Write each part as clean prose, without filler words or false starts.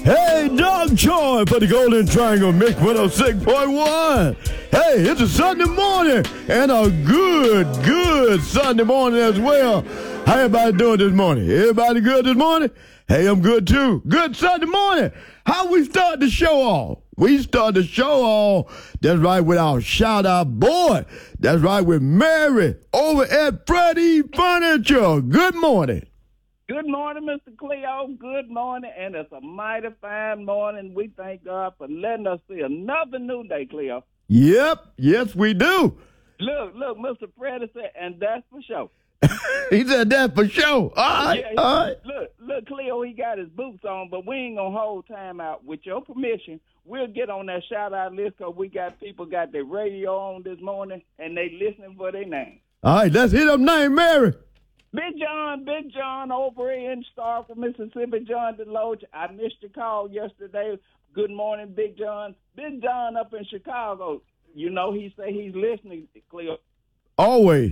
Hey, Doug Joy for the Golden Triangle Mix 106.1. Hey, it's a Sunday morning and a good Sunday morning as well. How everybody doing this morning? Everybody good this morning? Hey, I'm good too. Good Sunday morning. How we start the show off? We start the show off, that's right, with our shout-out boy. That's right, with Mary over at Freddie Furniture. Good morning. Good morning, Mr. Cleo. Good morning, and it's a mighty fine morning. We thank God for letting us see another new day, Cleo. Yep, yes, we do. Look, Mr. Freddie said, and that's for sure. He said that for sure. All right, yeah, all right. Look, Cleo, he got his boots on, but we ain't going to hold time out. With your permission, we'll get on that shout-out list because we got people got their radio on this morning, and they listening for their name. All right, let's hit up name, Mary. Big John over in Starkville, Mississippi. John DeLoach, I missed your call yesterday. Good morning, Big John. Big John up in Chicago. You know, he say he's listening, Cleo. Always.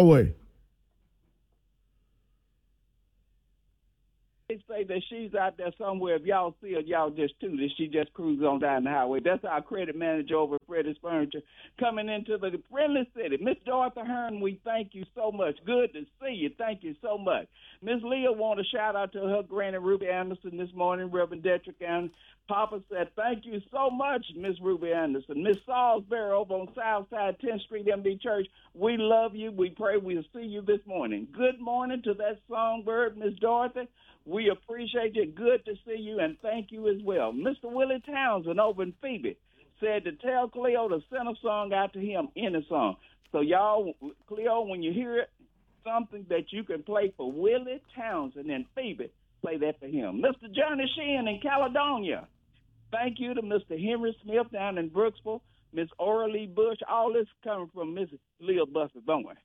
They say that she's out there somewhere. If y'all see her, y'all just tune it. She just cruises on down the highway. That's our credit manager over at Freddie's Furniture coming into the friendly city. Miss Dorothy Hearn, we thank you so much. Good to see you. Thank you so much. Miss Leah want to shout out to her granny, Ruby Anderson, this morning, Reverend Detrick, and Papa said, thank you so much, Miss Ruby Anderson. Miss Salisbury over on Southside 10th Street, MD Church, we love you. We pray we'll see you this morning. Good morning to that songbird, Miss Dorothy. We appreciate you. Good to see you, and thank you as well. Mr. Willie Townsend over in Phoebe said to tell Cleo to send a song out to him, any song. So y'all, Cleo, when you hear it, something that you can play for Willie Townsend and Phoebe, play that for him. Mr. Johnny Sheehan in Caledonia, thank you to Mr. Henry Smith down in Brooksville, Miss Orly Bush. All this coming from Miss Leah Buffett Bowen.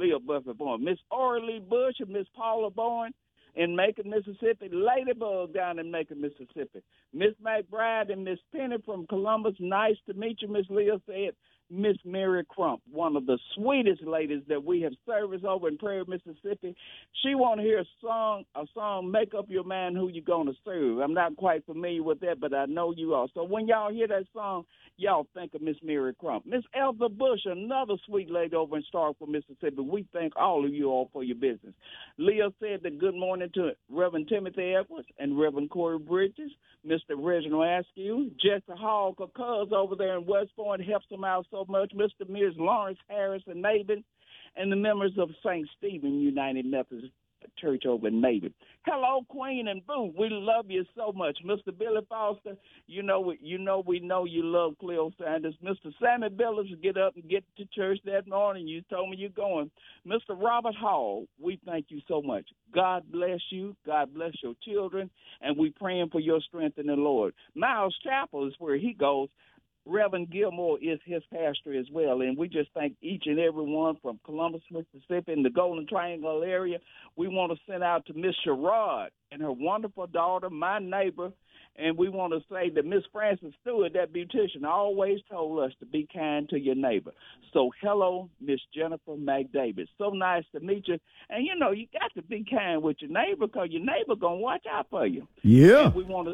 Miss Orly Bush and Miss Paula Bowen in Macon, Mississippi. Ladybug down in Macon, Mississippi. Miss McBride and Miss Penny from Columbus. Nice to meet you, Miss Leah said. Miss Mary Crump, one of the sweetest ladies that we have serviced over in Prairie, Mississippi. She want to hear a song, Make Up Your Mind Who You Gonna Serve. I'm not quite familiar with that, but I know you are. So when y'all hear that song, y'all think of Miss Mary Crump. Miss Elva Bush, another sweet lady over in Starkville, Mississippi. We thank all of you all for your business. Leah said that good morning to Reverend Timothy Edwards and Reverend Corey Bridges, Mr. Reginald Askew, Jesse Hall, cuz over there in West Point helps them out so much, Mr. Ms. Lawrence Harris and Maven, and the members of St. Stephen United Methodist Church over in Maven. Hello, Queen and Boo. We love you so much. Mr. Billy Foster, we know you love Cleo Sanders. Mr. Sammy Billups, get up and get to church that morning. You told me you're going. Mr. Robert Hall, we thank you so much. God bless you. God bless your children. And we praying for your strength in the Lord. Miles Chapel is where he goes. Reverend Gilmore is his pastor as well, and we just thank each and every one from Columbus, Mississippi, in the Golden Triangle area. We want to send out to Miss Sherrod and her wonderful daughter, my neighbor, and we want to say that Miss Frances Stewart, that beautician, always told us to be kind to your neighbor. So hello, Miss Jennifer McDavid. So nice to meet you. And, you got to be kind with your neighbor because your neighbor going to watch out for you. Yeah. And we want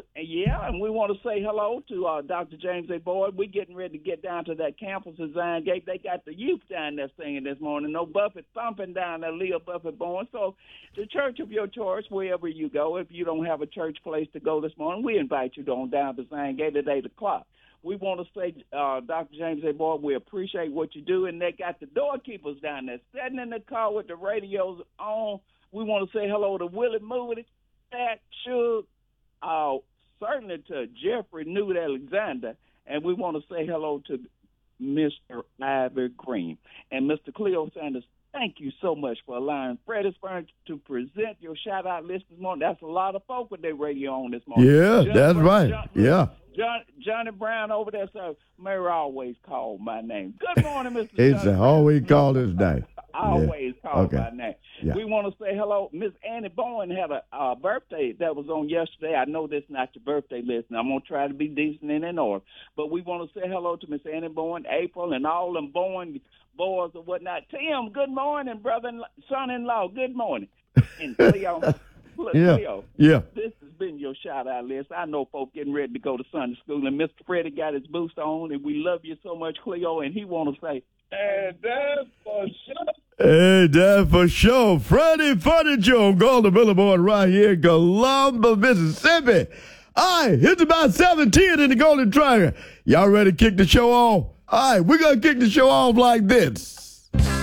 to say hello to Dr. James A. Boyd. We're getting ready to get down to that campus design gate. They got the youth down there singing this morning. No Buffett thumping down there, Leah Buffett Boyd. So the church of your choice, wherever you go, if you don't have a church place to go this morning, we invite you on down to Design Gate at 8 o'clock. We want to say, Dr. James A. Boyd, we appreciate what you do. And they got the doorkeepers down there sitting in the car with the radios on. We want to say hello to Willie Moody, Pat Shug, certainly to Jeffrey Newt Alexander. And we want to say hello to Mr. Ivy Green. And Mr. Cleo Sanders, thank you so much for allowing Freddie's Furniture to present your shout-out list this morning. That's a lot of folk with their radio on this morning. Yeah, that's right. Johnny Brown over there, so Mary always called my name. Good morning, Mr. It's always called his name. Always called my name. Yeah. We want to say hello. Miss Annie Bowen had a birthday that was on yesterday. I know this is not your birthday list, and I'm going to try to be decent and in order. But we want to say hello to Miss Annie Bowen, April, and all them Bowen boys or whatnot. Tim, good morning, brother, son-in-law. Good morning. And Cleo, look, Cleo, this is been your shout-out list. I know folks getting ready to go to Sunday school, and Mr. Freddie got his boost on, and we love you so much, Cleo, and he want to say, and that's for sure. Hey, that's for sure. Freddie Funny Joe, Golden Billboard right here in Columbus, Mississippi. All right, it's about 7:10 in the Golden Triangle. Y'all ready to kick the show off? All right, we're going to kick the show off like this.